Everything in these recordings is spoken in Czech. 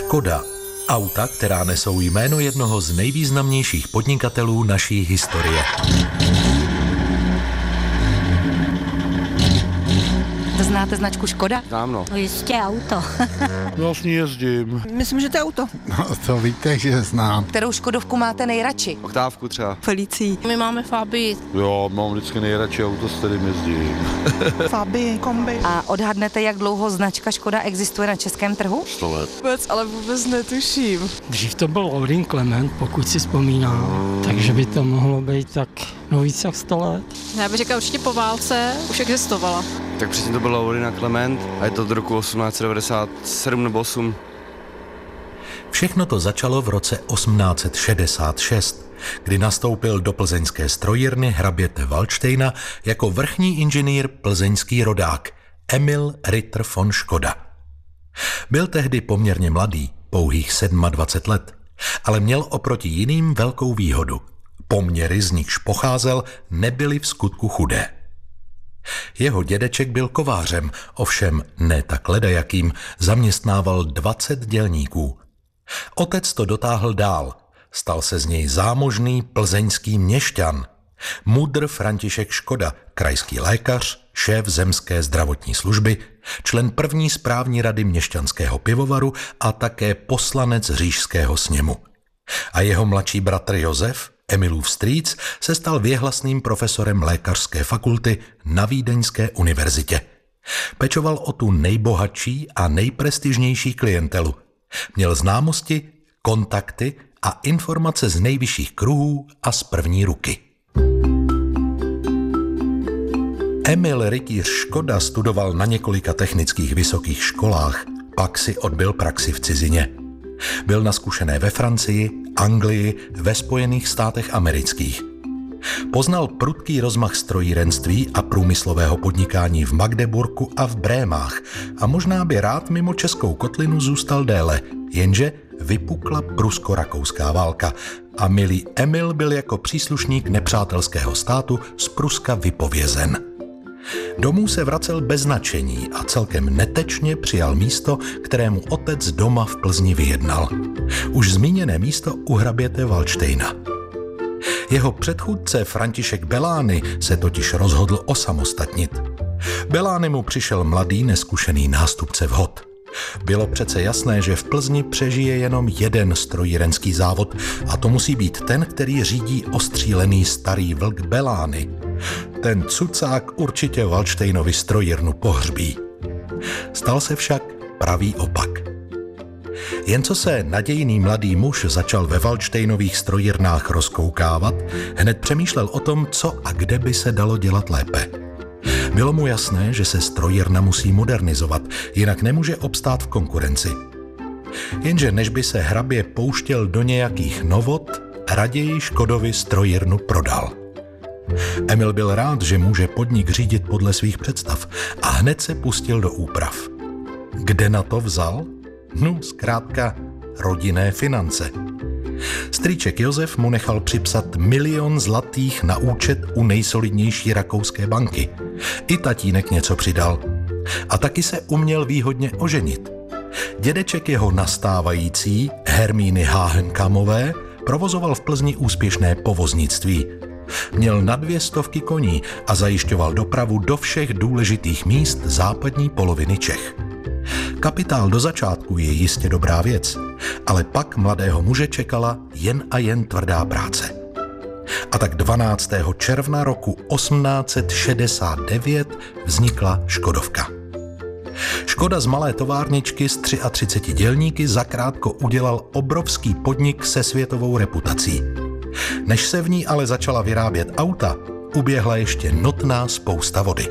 Škoda. Auta, která nesou jméno jednoho z nejvýznamnějších podnikatelů naší historie. Znáte značku Škoda? Znám, no. No jistě, auto. Vlastně jezdím. Myslím, že to je auto. No, to víte, že znám. Kterou Škodovku máte nejradši? Oktávku třeba. Felicí. My máme Fabii. Jo, mám vždycky nejradši auto, s kterým jezdím. Fabii, kombi. A odhadnete, jak dlouho značka Škoda existuje na českém trhu? 100 let. Ale vůbec netuším. Dřív to byl Audin Clement, pokud si vzpomínám, takže by to mohlo být tak víc jak 100 let. Já bych řekla určitě po válce, už existovala. Tak přesně to bylo Audina Clement a je to od roku 1897 nebo 8. Všechno to začalo v roce 1866, kdy nastoupil do plzeňské strojírny hraběte Valdštejna jako vrchní inženýr plzeňský rodák Emil Ritter von Škoda. Byl tehdy poměrně mladý, pouhých 27 let, ale měl oproti jiným velkou výhodu. Poměry, z nichž pocházel, nebyly v skutku chudé. Jeho dědeček byl kovářem, ovšem ne tak ledajakým, zaměstnával 20 dělníků. Otec to dotáhl dál, stal se z něj zámožný plzeňský měšťan. Mudr František Škoda, krajský lékař, šéf zemské zdravotní služby, člen první správní rady měšťanského pivovaru a také poslanec říšského sněmu. A jeho mladší bratr Josef, Emilův strýc, se stal věhlasným profesorem lékařské fakulty na Vídeňské univerzitě. Pečoval o tu nejbohatší a nejprestižnější klientelu. Měl známosti, kontakty a informace z nejvyšších kruhů a z první ruky. Emil Rytíř Škoda studoval na několika technických vysokých školách, pak si odbyl praxi v cizině. Byl naskušený ve Francii, Anglii, ve Spojených státech amerických. Poznal prudký rozmach strojírenství a průmyslového podnikání v Magdeburku a v Brémách a možná by rád mimo českou kotlinu zůstal déle, jenže vypukla prusko-rakouská válka a milý Emil byl jako příslušník nepřátelského státu z Pruska vypovězen. Domů se vracel bez značení a celkem netečně přijal místo, kterému otec doma v Plzni vyjednal. Už zmíněné místo u hraběte Valdštejna. Jeho předchůdce František Belány se totiž rozhodl osamostatnit. Belány mu přišel mladý neskušený nástupce vhod. Bylo přece jasné, že v Plzni přežije jenom jeden strojírenský závod a to musí být ten, který řídí ostřílený starý vlk Belány. Ten cucák určitě Valdštejnovi strojírnu pohřbí. Stal se však pravý opak. Jen co se nadějný mladý muž začal ve Valdštejnových strojírnách rozkoukávat, hned přemýšlel o tom, co a kde by se dalo dělat lépe. Bylo mu jasné, že se strojírna musí modernizovat, jinak nemůže obstát v konkurenci. Jenže než by se hrabě pouštěl do nějakých novot, raději Škodovi strojírnu prodal. Emil byl rád, že může podnik řídit podle svých představ a hned se pustil do úprav. Kde na to vzal? No, zkrátka rodinné finance. Strýček Josef mu nechal připsat 1 000 000 zlatých na účet u nejsolidnější rakouské banky. I tatínek něco přidal. A taky se uměl výhodně oženit. Dědeček jeho nastávající, Hermíny Háhenkamové, provozoval v Plzni úspěšné povoznictví. Měl na 200 koní a zajišťoval dopravu do všech důležitých míst západní poloviny Čech. Kapitál do začátku je jistě dobrá věc, ale pak mladého muže čekala jen a jen tvrdá práce. A tak 12. června roku 1869 vznikla Škodovka. Škoda z malé továrničky s 33 dělníky zakrátko udělal obrovský podnik se světovou reputací. Než se v ní ale začala vyrábět auta, uběhla ještě notná spousta vody.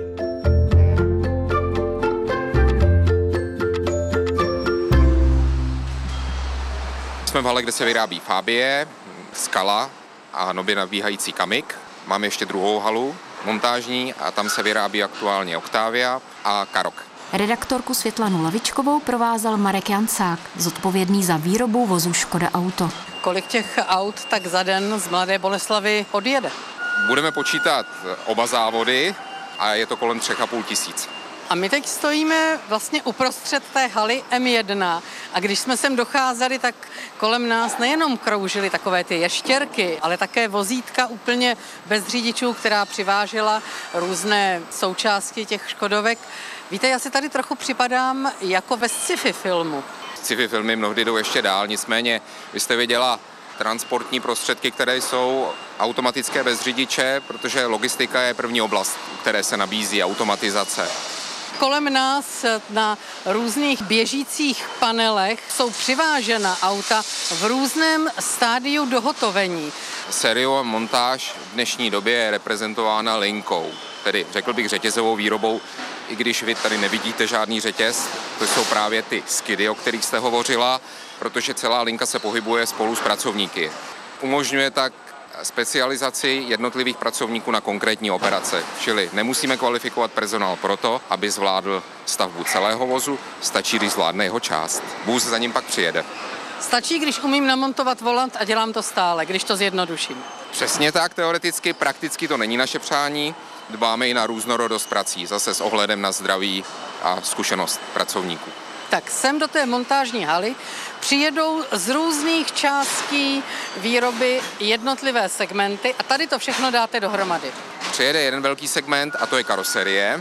Jsme v hale, kde se vyrábí Fabie, Skala a nově nabíhající Kamik. Máme ještě druhou halu, montážní, a tam se vyrábí aktuálně Octavia a Karok. Redaktorku Světlanu Lavičkovou provázel Marek Jancák, zodpovědný za výrobu vozu Škoda Auto. Kolik těch aut tak za den z Mladé Boleslavi odjede? Budeme počítat oba závody a je to kolem 3 500. A my teď stojíme vlastně uprostřed té haly M1 A když jsme sem docházeli, tak kolem nás nejenom kroužily takové ty ještěrky, ale také vozítka úplně bez řidičů, která přivážela různé součásti těch Škodovek. Víte, já si tady trochu připadám jako ve sci-fi filmu. Sci-fi filmy mnohdy jdou ještě dál, nicméně vy jste viděla transportní prostředky, které jsou automatické bez řidiče, protože logistika je první oblast, které se nabízí automatizace. Kolem nás na různých běžících panelech jsou přivážena auta v různém stádiu dohotovení. Sériová montáž v dnešní době je reprezentována linkou, tedy řekl bych řetězovou výrobou, i když vy tady nevidíte žádný řetěz, to jsou právě ty skidy, o kterých jste hovořila, protože celá linka se pohybuje spolu s pracovníky. Umožňuje tak specializaci jednotlivých pracovníků na konkrétní operace, čili nemusíme kvalifikovat personál proto, aby zvládl stavbu celého vozu, stačí, když zvládne jeho část. Vůz za ním pak přijede. Stačí, když umím namontovat volant a dělám to stále, když to zjednoduším. Přesně tak, teoreticky, prakticky to není naše přání. Dbáme i na různorodost prací, zase s ohledem na zdraví a zkušenost pracovníků. Tak sem do té montážní haly přijedou z různých částí výroby jednotlivé segmenty a tady to všechno dáte dohromady. Přijede jeden velký segment a to je karoserie.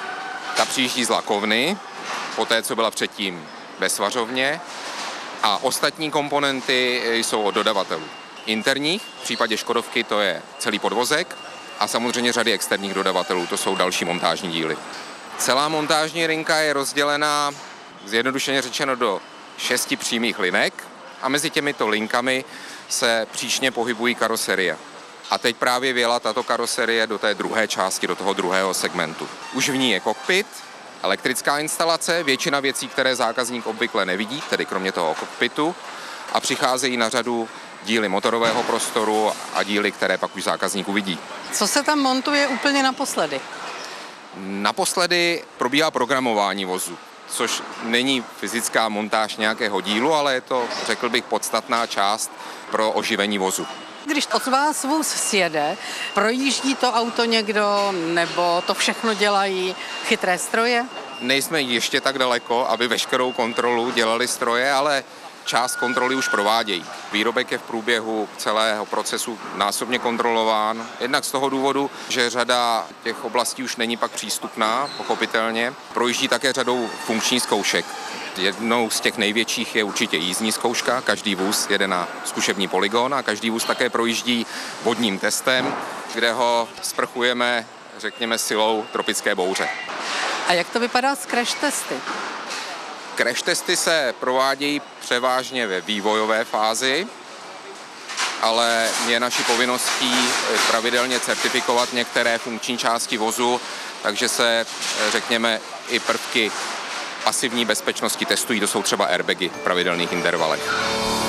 Ta přijíždí z lakovny, poté co byla předtím ve svařovně, a ostatní komponenty jsou od dodavatelů. Interních, v případě Škodovky to je celý podvozek, a samozřejmě řady externích dodavatelů, to jsou další montážní díly. Celá montážní linka je rozdělená, zjednodušeně řečeno, do 6 přímých linek a mezi těmito linkami se příčně pohybují karoserie. A teď právě vjela tato karoserie do té druhé části, do toho druhého segmentu. Už v ní je kokpit, elektrická instalace, většina věcí, které zákazník obvykle nevidí, tedy kromě toho kokpitu, a přicházejí na řadu díly motorového prostoru a díly, které pak už zákazník uvidí. Co se tam montuje úplně naposledy? Naposledy probíhá programování vozu, což není fyzická montáž nějakého dílu, ale je to, řekl bych, podstatná část pro oživení vozu. Když od vás vůz sjede, projíždí to auto někdo, nebo to všechno dělají chytré stroje? Nejsme ještě tak daleko, aby veškerou kontrolu dělali stroje, ale část kontroly už provádějí. Výrobek je v průběhu celého procesu násobně kontrolován, jednak z toho důvodu, že řada těch oblastí už není pak přístupná, pochopitelně. Projíždí také řadou funkčních zkoušek. Jednou z těch největších je určitě jízdní zkouška, každý vůz jede na zkušební polygon a každý vůz také projíždí vodním testem, kde ho sprchujeme, řekněme, silou tropické bouře. A jak to vypadá s crash testy? Crash testy se provádějí převážně ve vývojové fázi, ale je naší povinností pravidelně certifikovat některé funkční části vozu, takže se, řekněme, i prvky pasivní bezpečnosti testují, to jsou třeba airbagy v pravidelných intervalech.